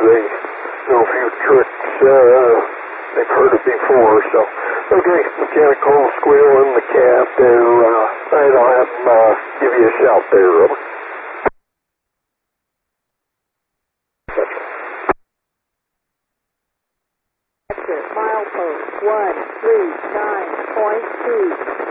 they know a few tricks. They've heard it before, so. Okay, mechanical squeal in the cap there. I'll have them give you a shout there, Robert. Milepost 139.2.